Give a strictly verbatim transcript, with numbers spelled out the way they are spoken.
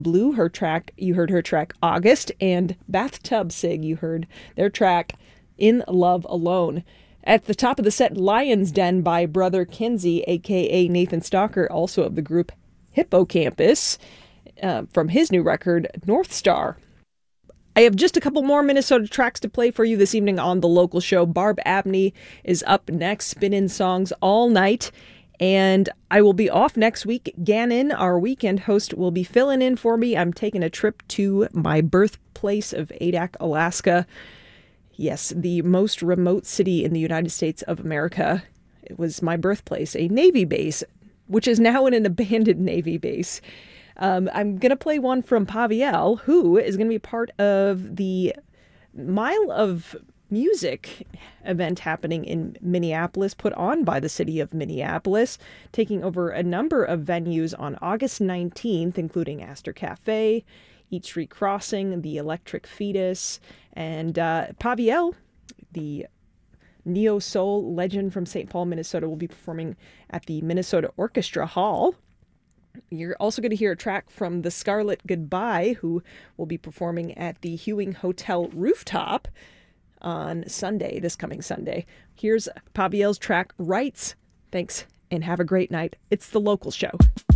Blue, her track, you heard her track August, and Bathtub Sig, you heard their track In Love Alone. At the top of the set, Lion's Den by Brother Kinsey, aka Nathan Stalker, also of the group Hippocampus, uh, from his new record, North Star. I have just a couple more Minnesota tracks to play for you this evening on the local show. Barb Abney is up next, spinning songs all night. And I will be off next week. Gannon, our weekend host, will be filling in for me. I'm taking a trip to my birthplace of Adak, Alaska. Yes, the most remote city in the United States of America. It was my birthplace, a Navy base, which is now in an abandoned Navy base. Um, I'm going to play one from Paviel, who is going to be part of the Mile of Music event happening in Minneapolis, put on by the city of Minneapolis, taking over a number of venues on August nineteenth, including Astor Cafe, Eat Street Crossing, the Electric Fetus, and uh, Paviel, the neo-soul legend from Saint Paul, Minnesota, will be performing at the Minnesota Orchestra Hall. You're also going to hear a track from The Scarlet Goodbye, who will be performing at the Hewing Hotel rooftop on Sunday, this coming Sunday. Here's Paviel's track, Rights. Thanks, and have a great night. It's The Local Show.